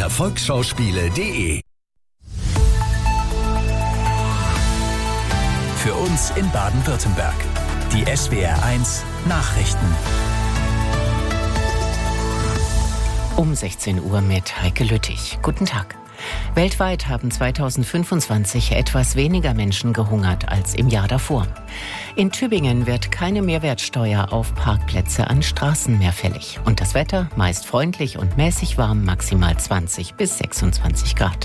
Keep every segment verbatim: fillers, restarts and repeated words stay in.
Erfolgsschauspiele punkt de. Für uns in Baden-Württemberg. Die S W R eins Nachrichten. Um sechzehn Uhr mit Heike Lüttich. Guten Tag. Weltweit haben zweitausendfünfundzwanzig etwas weniger Menschen gehungert als im Jahr davor. In Tübingen wird keine Mehrwertsteuer auf Parkplätze an Straßen mehr fällig. Und das Wetter meist freundlich und mäßig warm, maximal zwanzig bis sechsundzwanzig Grad.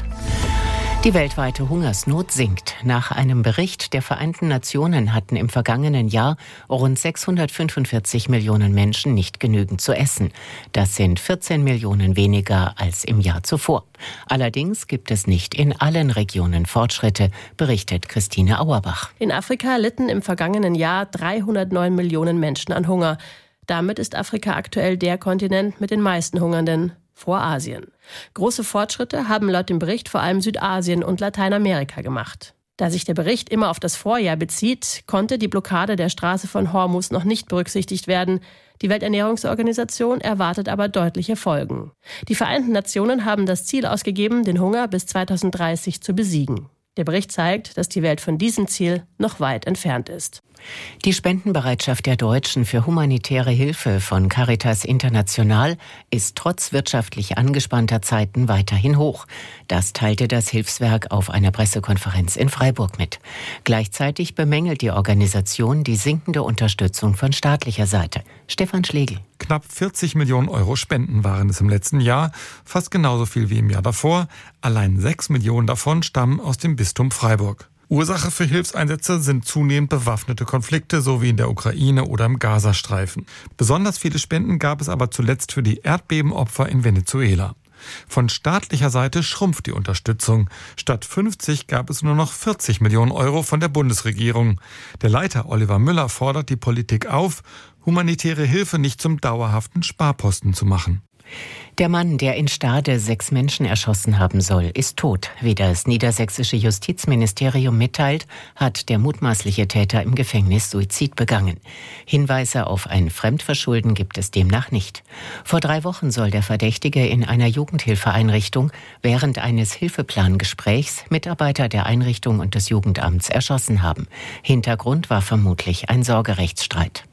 Die weltweite Hungersnot sinkt. Nach einem Bericht der Vereinten Nationen hatten im vergangenen Jahr rund sechshundertfünfundvierzig Millionen Menschen nicht genügend zu essen. Das sind vierzehn Millionen weniger als im Jahr zuvor. Allerdings gibt es nicht in allen Regionen Fortschritte, berichtet Christine Auerbach. In Afrika litten im vergangenen Jahr dreihundertneun Millionen Menschen an Hunger. Damit ist Afrika aktuell der Kontinent mit den meisten Hungernden vor Asien. Große Fortschritte haben laut dem Bericht vor allem Südasien und Lateinamerika gemacht. Da sich der Bericht immer auf das Vorjahr bezieht, konnte die Blockade der Straße von Hormuz noch nicht berücksichtigt werden. Die Welternährungsorganisation erwartet aber deutliche Folgen. Die Vereinten Nationen haben das Ziel ausgegeben, den Hunger bis zweitausenddreißig zu besiegen. Der Bericht zeigt, dass die Welt von diesem Ziel noch weit entfernt ist. Die Spendenbereitschaft der Deutschen für humanitäre Hilfe von Caritas International ist trotz wirtschaftlich angespannter Zeiten weiterhin hoch. Das teilte das Hilfswerk auf einer Pressekonferenz in Freiburg mit. Gleichzeitig bemängelt die Organisation die sinkende Unterstützung von staatlicher Seite. Stefan Schlegel. Knapp vierzig Millionen Euro Spenden waren es im letzten Jahr, fast genauso viel wie im Jahr davor. Allein sechs Millionen davon stammen aus dem Bistum Freiburg. Ursache für Hilfseinsätze sind zunehmend bewaffnete Konflikte, so wie in der Ukraine oder im Gazastreifen. Besonders viele Spenden gab es aber zuletzt für die Erdbebenopfer in Venezuela. Von staatlicher Seite schrumpft die Unterstützung. Statt fünfzig gab es nur noch vierzig Millionen Euro von der Bundesregierung. Der Leiter Oliver Müller fordert die Politik auf, humanitäre Hilfe nicht zum dauerhaften Sparposten zu machen. Der Mann, der in Stade sechs Menschen erschossen haben soll, ist tot. Wie das niedersächsische Justizministerium mitteilt, hat der mutmaßliche Täter im Gefängnis Suizid begangen. Hinweise auf ein Fremdverschulden gibt es demnach nicht. Vor drei Wochen soll der Verdächtige in einer Jugendhilfeeinrichtung während eines Hilfeplangesprächs Mitarbeiter der Einrichtung und des Jugendamts erschossen haben. Hintergrund war vermutlich ein Sorgerechtsstreit.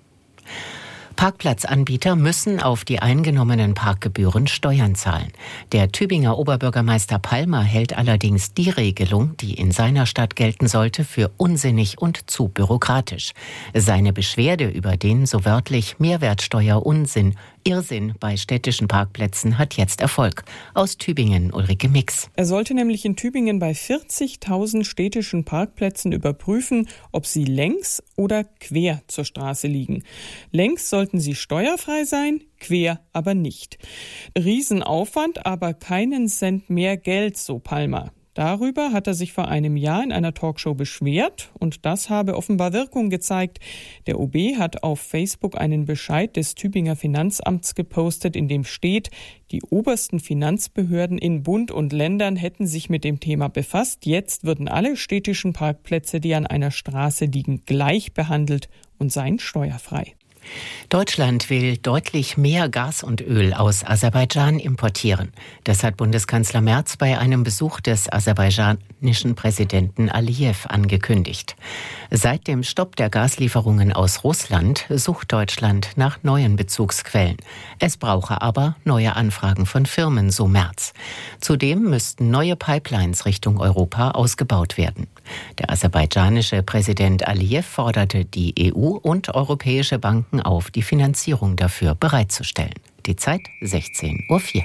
Parkplatzanbieter müssen auf die eingenommenen Parkgebühren Steuern zahlen. Der Tübinger Oberbürgermeister Palmer hält allerdings die Regelung, die in seiner Stadt gelten sollte, für unsinnig und zu bürokratisch. Seine Beschwerde über den so wörtlich Mehrwertsteuer-Unsinn, Irrsinn bei städtischen Parkplätzen hat jetzt Erfolg. Aus Tübingen Ulrike Mix. Er sollte nämlich in Tübingen bei vierzigtausend städtischen Parkplätzen überprüfen, ob sie längs oder quer zur Straße liegen. Längs sollten sie steuerfrei sein, quer aber nicht. Riesenaufwand, aber keinen Cent mehr Geld, so Palmer. Darüber hat er sich vor einem Jahr in einer Talkshow beschwert und das habe offenbar Wirkung gezeigt. Der O B hat auf Facebook einen Bescheid des Tübinger Finanzamts gepostet, in dem steht, die obersten Finanzbehörden in Bund und Ländern hätten sich mit dem Thema befasst. Jetzt würden alle städtischen Parkplätze, die an einer Straße liegen, gleich behandelt und seien steuerfrei. Deutschland will deutlich mehr Gas und Öl aus Aserbaidschan importieren. Das hat Bundeskanzler Merz bei einem Besuch des aserbaidschanischen Präsidenten Aliyev angekündigt. Seit dem Stopp der Gaslieferungen aus Russland sucht Deutschland nach neuen Bezugsquellen. Es brauche aber neue Anfragen von Firmen, so Merz. Zudem müssten neue Pipelines Richtung Europa ausgebaut werden. Der aserbaidschanische Präsident Aliyev forderte die E U und europäische Banken auf, die Finanzierung dafür bereitzustellen. Die Zeit sechzehn Uhr vier.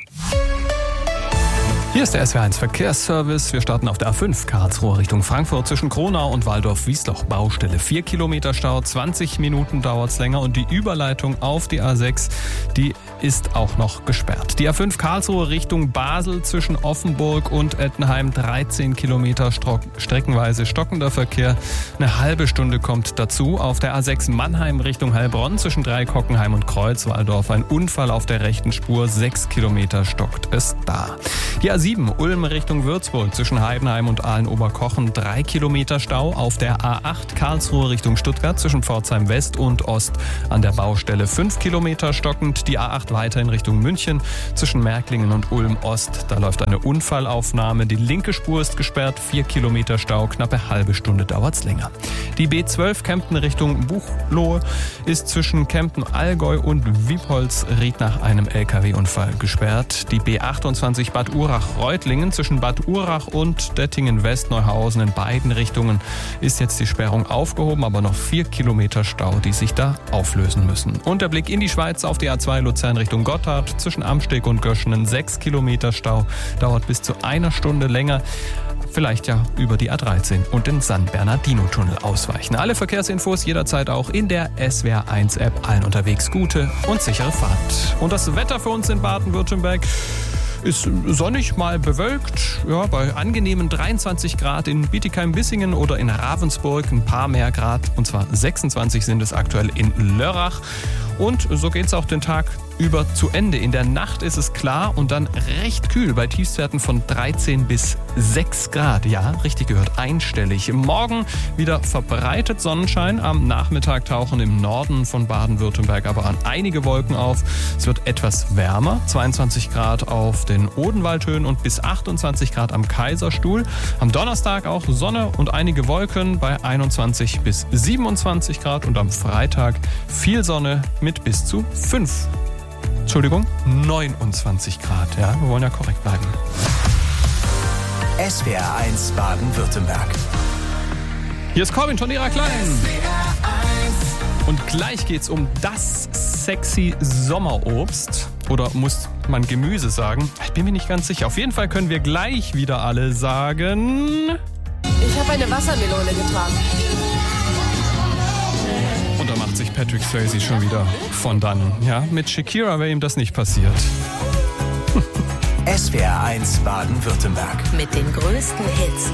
Hier ist der S W R eins Verkehrsservice. Wir starten auf der A fünf Karlsruhe Richtung Frankfurt zwischen Kronau und Waldorf-Wiesloch. Baustelle. Vier Kilometer Stau, zwanzig Minuten dauert es länger und die Überleitung auf die A sechs, die ist auch noch gesperrt. Die A fünf Karlsruhe Richtung Basel zwischen Offenburg und Ettenheim, dreizehn Kilometer Strock, streckenweise stockender Verkehr. Eine halbe Stunde kommt dazu. Auf der A sechs Mannheim Richtung Heilbronn zwischen Dreikockenheim und Kreuzwaldorf ein Unfall auf der rechten Spur, sechs Kilometer stockt es da. Die A sieben Ulm Richtung Würzburg zwischen Heidenheim und Aalen-Oberkochen, drei Kilometer Stau. Auf der A acht Karlsruhe Richtung Stuttgart zwischen Pforzheim West und Ost an der Baustelle, fünf Kilometer stockend. Die A acht weiter in Richtung München zwischen Märklingen und Ulm Ost. Da läuft eine Unfallaufnahme. Die linke Spur ist gesperrt, vier Kilometer Stau, knappe halbe Stunde dauert's länger. Die B zwölf Kempten Richtung Buchloe ist zwischen Kempten-Allgäu und Wiepholz-Ried nach einem L K W-Unfall gesperrt. Die B achtundzwanzig Bad Urach-Reutlingen zwischen Bad Urach und Dettingen-West-Neuhausen in beiden Richtungen ist jetzt die Sperrung aufgehoben, aber noch vier Kilometer Stau, die sich da auflösen müssen. Und der Blick in die Schweiz auf die A zwei Luzern Richtung Gotthard zwischen Amsteg und Göschenen, sechs Kilometer Stau, dauert bis zu einer Stunde länger. Vielleicht ja über die A dreizehn und den San Bernardino-Tunnel ausweichen. Alle Verkehrsinfos jederzeit auch in der S W R eins App. Allen unterwegs gute und sichere Fahrt. Und das Wetter für uns in Baden-Württemberg ist sonnig, mal bewölkt, ja, bei angenehmen dreiundzwanzig Grad in Bietigheim-Bissingen oder in Ravensburg, ein paar mehr Grad, und zwar sechsundzwanzig sind es aktuell in Lörrach. Und so geht es auch den Tag über zu Ende. In der Nacht ist es klar und dann recht kühl bei Tiefstwerten von dreizehn bis sechs Grad. Ja, richtig gehört, einstellig. Morgen wieder verbreitet Sonnenschein. Am Nachmittag tauchen im Norden von Baden-Württemberg aber an einige Wolken auf. Es wird etwas wärmer, zweiundzwanzig Grad auf den Odenwaldhöhen und bis achtundzwanzig Grad am Kaiserstuhl. Am Donnerstag auch Sonne und einige Wolken bei einundzwanzig bis siebenundzwanzig Grad und am Freitag viel Sonne mit bis zu fünf. Entschuldigung, neunundzwanzig Grad. Ja, wir wollen ja korrekt bleiben. S W R eins Baden-Württemberg. Hier ist Corbin Tonera Klein. Und gleich geht's um das sexy Sommerobst. Oder muss man Gemüse sagen? Ich bin mir nicht ganz sicher. Auf jeden Fall können wir gleich wieder alle sagen... Ich habe eine Wassermelone getragen. Und da macht sich Patrick Swayze schon wieder von dannen. Ja, mit Shakira wäre ihm das nicht passiert. S W R eins Baden-Württemberg. Mit den größten Hits